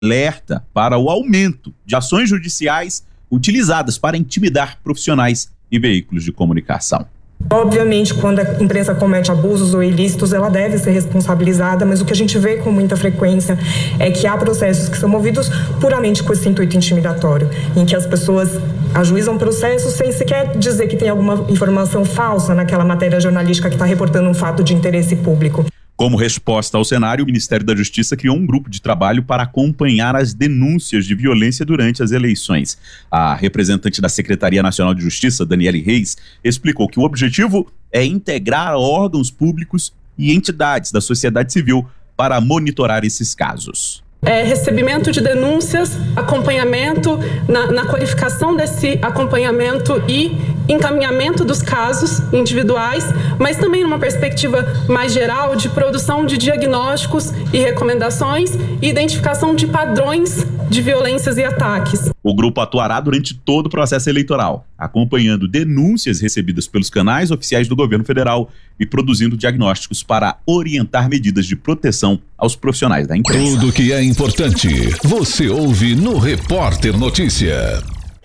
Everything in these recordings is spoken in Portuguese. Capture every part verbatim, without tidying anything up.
alerta para o aumento de ações judiciais utilizadas para intimidar profissionais e veículos de comunicação. Obviamente, quando a imprensa comete abusos ou ilícitos, ela deve ser responsabilizada, mas o que a gente vê com muita frequência é que há processos que são movidos puramente com esse intuito intimidatório, em que as pessoas ajuizam processos sem sequer dizer que tem alguma informação falsa naquela matéria jornalística que está reportando um fato de interesse público. Como resposta ao cenário, o Ministério da Justiça criou um grupo de trabalho para acompanhar as denúncias de violência durante as eleições. A representante da Secretaria Nacional de Justiça, Daniele Reis, explicou que o objetivo é integrar órgãos públicos e entidades da sociedade civil para monitorar esses casos. É, recebimento de denúncias, acompanhamento na, na qualificação desse acompanhamento e encaminhamento dos casos individuais, mas também numa perspectiva mais geral de produção de diagnósticos e recomendações e identificação de padrões de violências e ataques. O grupo atuará durante todo o processo eleitoral, acompanhando denúncias recebidas pelos canais oficiais do governo federal e produzindo diagnósticos para orientar medidas de proteção aos profissionais da imprensa. Tudo que é importante, você ouve no Repórter Notícia.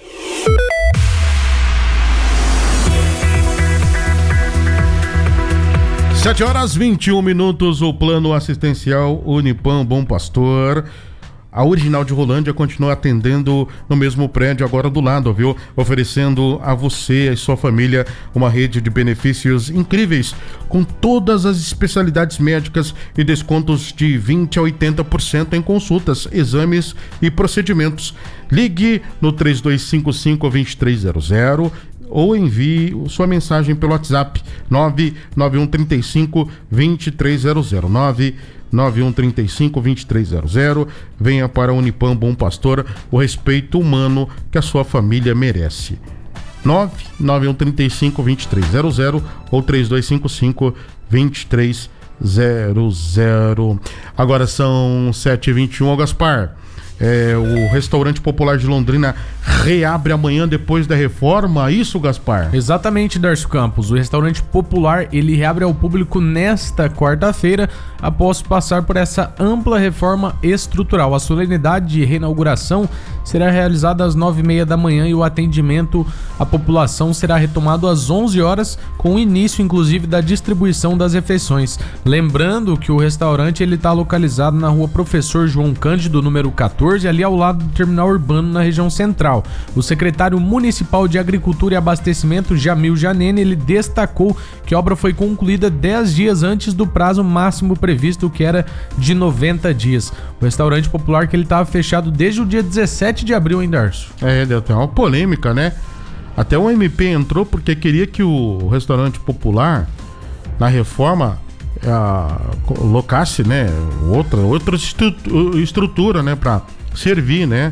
sete horas e vinte e um minutos, o plano assistencial Unipam Bom Pastor. A Original de Rolândia continua atendendo no mesmo prédio, agora do lado, viu? Oferecendo a você e sua família uma rede de benefícios incríveis, com todas as especialidades médicas e descontos de vinte a oitenta por cento em consultas, exames e procedimentos. Ligue no três dois cinco cinco, dois três zero zero ou envie sua mensagem pelo WhatsApp nove nove um três cinco, dois três zero zero, nove nove um três cinco, dois três zero zero. Venha para a Unipam Bom Pastor, o respeito humano que a sua família merece. nove nove um três cinco, dois três zero zero ou três dois cinco cinco, dois três zero zero. Agora são sete e vinte e um, Gaspar. É, o Restaurante Popular de Londrina reabre amanhã depois da reforma, isso, Gaspar? Exatamente, Darcio Campos. O Restaurante Popular, ele reabre ao público nesta quarta-feira, após passar por essa ampla reforma estrutural. A solenidade de reinauguração será realizada às nove e meia da manhã e o atendimento à população será retomado às onze horas, com o início, inclusive, da distribuição das refeições. Lembrando que o restaurante ele está localizado na rua Professor João Cândido, número quatorze, ali ao lado do terminal urbano, na região central. O secretário municipal de Agricultura e Abastecimento, Jamil Janene, ele destacou que a obra foi concluída dez dias antes do prazo máximo previsto, que era de noventa dias. O Restaurante Popular que ele estava fechado desde o dia dezessete de abril, hein, Darcio? É, deu até uma polêmica, né? Até o M P entrou porque queria que o Restaurante Popular, na reforma, a, colocasse, né, outra, outra estrutura, né, pra servir, né?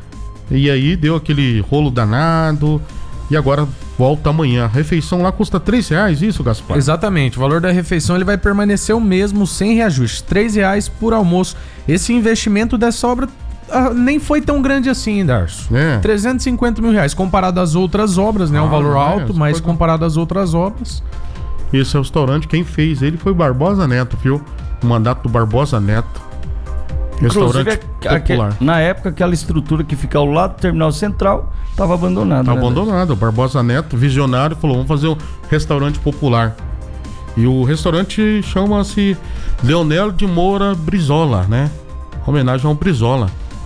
E aí deu aquele rolo danado e agora volta amanhã. A refeição lá custa três reais, isso, Gaspar? Exatamente, o valor da refeição ele vai permanecer o mesmo, sem reajuste, três reais por almoço. Esse investimento dessa obra ah, nem foi tão grande assim, Darcio. É. trezentos e cinquenta mil reais, comparado às outras obras, né? Ah, um valor alto, é, mas foi... comparado às outras obras. Esse restaurante, quem fez ele foi Barbosa Neto, viu? O mandato do Barbosa Neto. Restaurante Popular. Aquele, na época, aquela estrutura que fica ao lado do Terminal Central estava abandonada. Estava né, abandonada. O Barbosa Neto, visionário, falou: vamos fazer um restaurante popular. E o restaurante chama-se Leonel de Moura Brizola, né? Homenagem ao Brizola.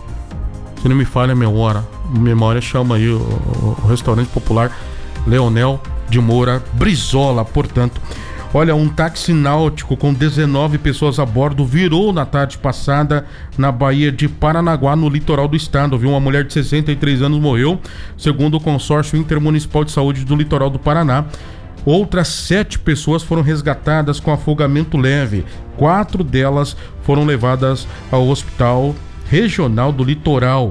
Se não me falha a memória, a memória chama aí o, o, o restaurante popular Leonel de Moura Brizola, portanto. Olha, um táxi náutico com dezenove pessoas a bordo virou na tarde passada na Baía de Paranaguá, no litoral do estado, viu? Uma mulher de sessenta e três anos morreu, segundo o Consórcio Intermunicipal de Saúde do Litoral do Paraná. Outras sete pessoas foram resgatadas com afogamento leve. Quatro delas foram levadas ao Hospital Regional do Litoral.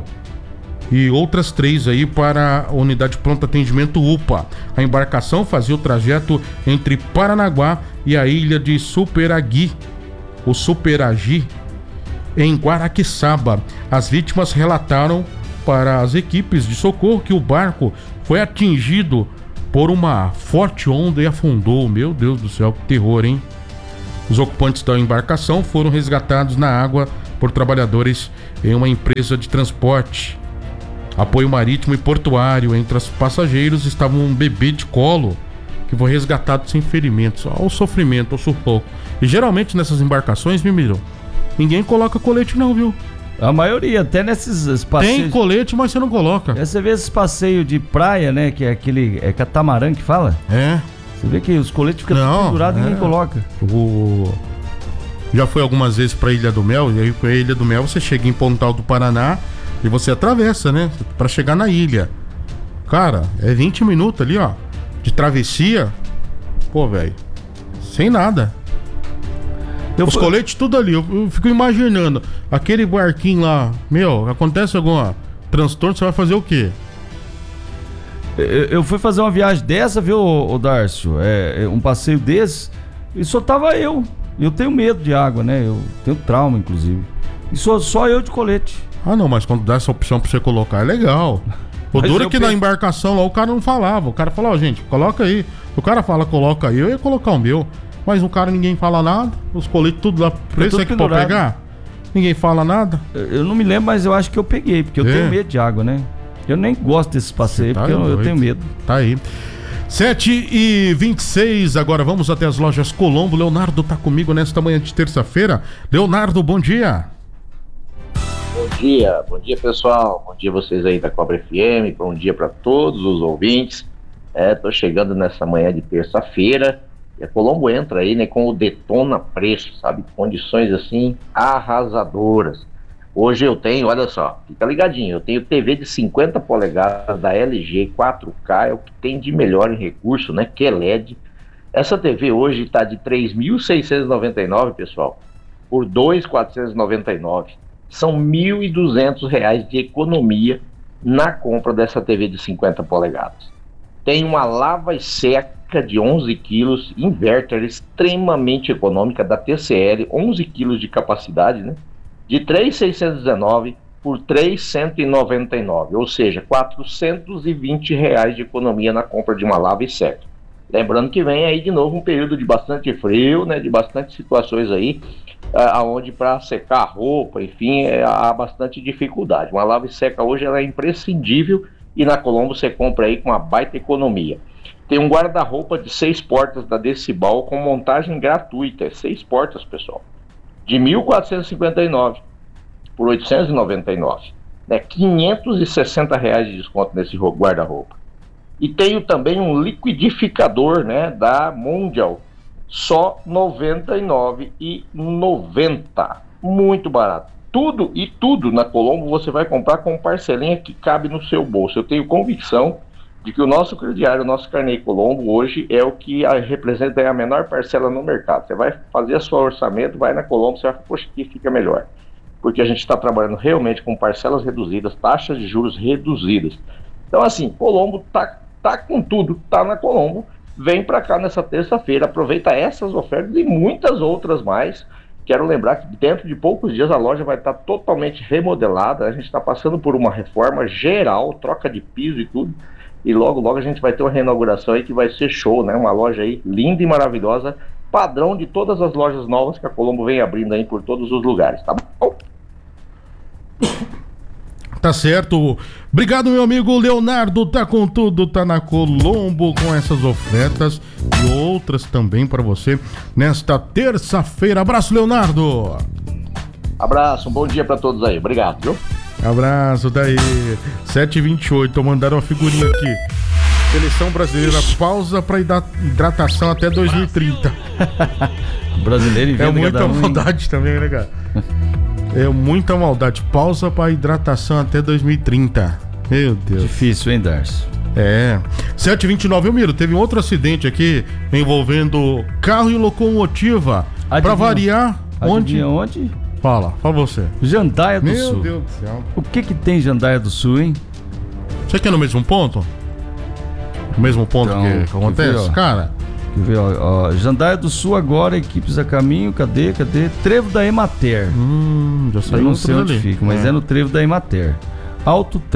E outras três aí para a Unidade de Pronto Atendimento U P A. A embarcação fazia o trajeto entre Paranaguá e a ilha de Superagui, o Superagi, em Guaraqueçaba. As vítimas relataram para as equipes de socorro que o barco foi atingido por uma forte onda e afundou. Meu Deus do céu, que terror, hein? Os ocupantes da embarcação foram resgatados na água por trabalhadores em uma empresa de transporte. Apoio marítimo e portuário. Entre os passageiros estava um bebê de colo que foi resgatado sem ferimentos. Olha o sofrimento, o sufoco. E geralmente nessas embarcações, Mimiro, ninguém coloca colete não, viu? A maioria, até nesses passeios... Tem colete, mas você não coloca. É, você vê esses passeios de praia, né? Que é aquele... É catamarã que fala? É. Você vê que os coletes ficam Não, pendurados e é. ninguém coloca. O... Já foi algumas vezes pra Ilha do Mel, e aí pra Ilha do Mel você chega em Pontal do Paraná e você atravessa, né? Pra chegar na ilha. Cara, é vinte minutos ali, ó, de travessia. Pô, velho, sem nada. Eu Os fui- coletes tudo ali, eu, eu fico imaginando. Aquele barquinho lá, meu, acontece algum transtorno, você vai fazer o quê? Eu, eu fui fazer uma viagem dessa, viu, ô, ô Dárcio? É, é, um passeio desse, e só tava eu. Eu tenho medo de água, né? Eu tenho trauma, inclusive. E só, só eu de colete. Ah, não, mas quando dá essa opção pra você colocar, é legal. O Mas duro é eu que pe- na embarcação lá o cara não falava. O cara falou, ó, gente, coloca aí. O cara fala, coloca aí, eu ia colocar o meu. Mas o cara, ninguém fala nada. Os coletes tudo lá. Pra tudo você que pode pendurado. pegar? Ninguém fala nada. Eu, eu não me lembro, mas eu acho que eu peguei, porque eu É. tenho medo de água, né? Eu nem gosto desses passeios, Tá porque eu, eu doido. tenho medo. Tá aí. sete e vinte e seis, agora vamos até as lojas Colombo. Leonardo tá comigo nesta manhã de terça-feira. Leonardo, bom dia. Bom dia, bom dia pessoal, bom dia vocês aí da Cobra F M, bom dia para todos os ouvintes. É, tô chegando nessa manhã de terça-feira e a Colombo entra aí, né, com o Detona Preço, sabe, condições assim arrasadoras. Hoje eu tenho, olha só, fica ligadinho, eu tenho T V de cinquenta polegadas da L G quatro K, é o que tem de melhor em recurso, né, que é L E D. Essa T V hoje está de três mil seiscentos e noventa e nove reais, pessoal, por dois mil quatrocentos e noventa e nove reais. São mil e duzentos reais de economia na compra dessa T V de cinquenta polegadas. Tem uma lava e seca de onze quilos, inverter extremamente econômica da T C L, onze quilos de capacidade, né? De três mil seiscentos e dezenove reais por três mil cento e noventa e nove reais, ou seja, quatrocentos e vinte reais de economia na compra de uma lava e seca. Lembrando que vem aí de novo um período de bastante frio, né? De bastante situações aí, aonde para secar a roupa, enfim, é, há bastante dificuldade. Uma lava e seca hoje ela é imprescindível e na Colombo você compra aí com uma baita economia. Tem um guarda-roupa de seis portas da Decibal com montagem gratuita, é seis portas, pessoal, de mil quatrocentos e cinquenta e nove reais por oitocentos e noventa e nove reais, né? quinhentos e sessenta reais de desconto nesse guarda-roupa. E tenho também um liquidificador, né, da Mundial, só noventa e nove reais e noventa centavos, muito barato. Tudo e tudo na Colombo você vai comprar com parcelinha que cabe no seu bolso. Eu tenho convicção de que o nosso crediário, o nosso Carnê Colombo hoje é o que a, representa a menor parcela no mercado. Você vai fazer a sua orçamento, vai na Colombo, você vai falar, poxa, aqui fica melhor. Porque a gente está trabalhando realmente com parcelas reduzidas, taxas de juros reduzidas. Então assim, Colombo tá, tá com tudo, tá na Colombo. Vem para cá nessa terça-feira, aproveita essas ofertas e muitas outras mais. Quero lembrar que dentro de poucos dias a loja vai estar totalmente remodelada. A gente está passando por uma reforma geral, troca de piso e tudo. E logo, logo a gente vai ter uma reinauguração aí que vai ser show, né? Uma loja aí linda e maravilhosa, padrão de todas as lojas novas que a Colombo vem abrindo aí por todos os lugares, tá bom? Tá certo. Obrigado, meu amigo Leonardo. Tá com tudo, tá na Colombo com essas ofertas e outras também para você nesta terça-feira. Abraço, Leonardo. Abraço, um bom dia para todos aí. Obrigado, viu? Abraço, daí. sete e vinte e oito, mandaram uma figurinha aqui. Seleção brasileira, pausa para hidratação até dois mil e trinta. Brasileiro e É muita maldade também, né, cara? É muita maldade. Pausa para hidratação até dois mil e trinta. Meu Deus. Difícil, hein, Darcy? É. sete e vinte e nove, Miro, teve um outro acidente aqui envolvendo carro e locomotiva. Adivinha- Pra variar, onde? Adivinha onde? Fala, fala você. Jandaia do Meu Sul. Deus do céu. O que que tem Jandaia do Sul, hein? Você quer no mesmo ponto? O mesmo ponto Então, que, que quer acontece? ver, ó? Cara, Quer ver, ó, ó, Jandaia do Sul agora, equipes a caminho, cadê, cadê? Trevo da Emater. hum, já Eu saiu não outro sei onde dali. fica, mas é. no trevo da Emater. Alto Trem.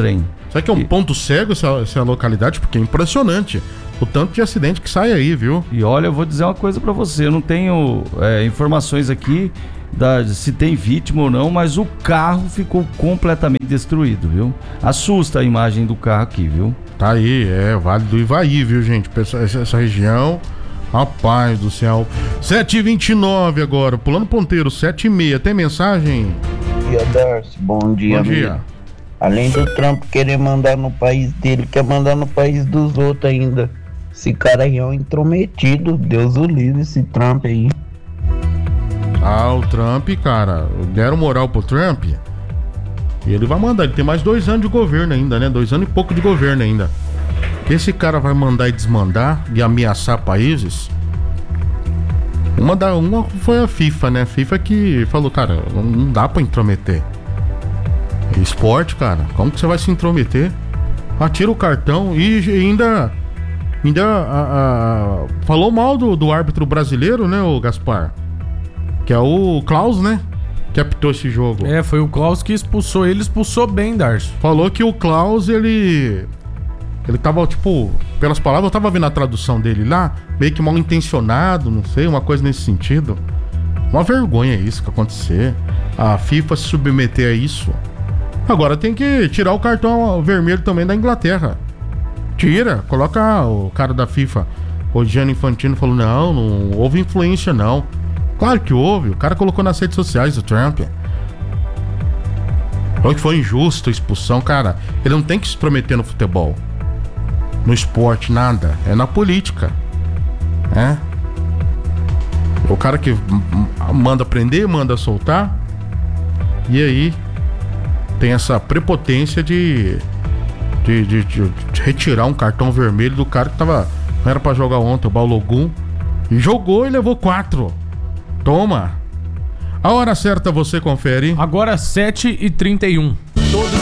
Será que é um ponto cego essa, essa localidade? Porque é impressionante o tanto de acidente que sai aí, viu? E olha, eu vou dizer uma coisa pra você, eu não tenho é, informações aqui da, se tem vítima ou não, mas o carro ficou completamente destruído, viu? Assusta a imagem do carro aqui, viu? Tá aí, é Vale do Ivaí, viu, gente? Essa, essa região, rapaz do céu. sete e vinte e nove agora, pulando ponteiro, sete e meia. Tem mensagem? Bom dia, Darcy. Bom dia, Bom dia. amigo. Além do Trump querer mandar no país dele, quer mandar no país dos outros ainda. Esse cara aí é um intrometido. Deus o livre, esse Trump aí. Ah, o Trump, cara, deram moral pro Trump. E ele vai mandar, ele tem mais dois anos de governo ainda, né? Dois anos e pouco de governo ainda. Esse cara vai mandar e desmandar e ameaçar países. Uma, da, uma foi a FIFA, né? A FIFA que falou, cara, não dá pra intrometer. Esporte, cara, como que você vai se intrometer? Atira o cartão e ainda... Ainda a, a, falou mal do, do árbitro brasileiro, né, o Gaspar? Que é o Klaus, né? Que apitou esse jogo. É, foi o Klaus que expulsou ele, expulsou bem, Darcy. Falou que o Klaus, ele... Ele tava, tipo... Pelas palavras, eu tava vendo a tradução dele lá, meio que mal intencionado, não sei, uma coisa nesse sentido. Uma vergonha isso que acontecer. A FIFA se submeter a isso. Agora tem que tirar o cartão vermelho também da Inglaterra. Tira, coloca o cara da FIFA, o Gianni Infantino, falou, não, não houve influência não. Claro que houve, o cara colocou nas redes sociais o Trump. Falou que foi injusto a expulsão, cara. Ele não tem que se prometer no futebol, no esporte, nada. É na política, é. O cara que manda prender, manda soltar. E aí tem essa prepotência de... De, de, de, de retirar um cartão vermelho do cara que tava, não era pra jogar ontem, o Balogun, e jogou e levou quatro. Toma. A hora certa você confere. Agora sete e trinta e um. Todos